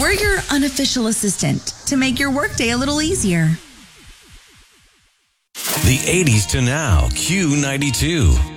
We're your unofficial assistant to make your workday a little easier. The 80s to now, Q92.